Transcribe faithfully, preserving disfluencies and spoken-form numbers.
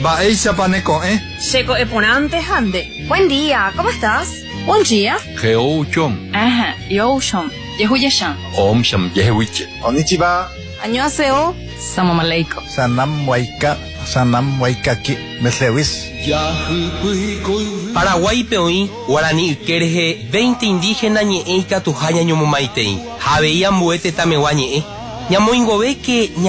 Va eisa paneko, ¿eh? Checo eponante hande. Buen día, ¿cómo estás? Buen día. Geo chom. Ajá, yo shom. Yehuyashan. Om sham yehuiche. Konnichiwa. Annyeonghaseyo. Salam aleikum. Sanam waika, sanam waikaki, meslewis. Paraguay peoí, guaraní kerje, veinte indígenas ñe'eika tujaña ñomomaitei. Javeía muete tameguá ñe'e. Ñamoingove que